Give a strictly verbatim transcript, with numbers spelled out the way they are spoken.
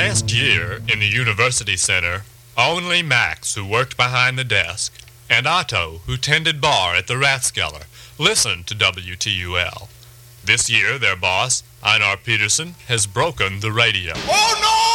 last year in the University Center, only Max, who worked behind the desk, and Otto, who tended bar at the Rathskeller, listened to W T U L. This year, their boss, Einar Peterson, has broken the radio. Oh, no!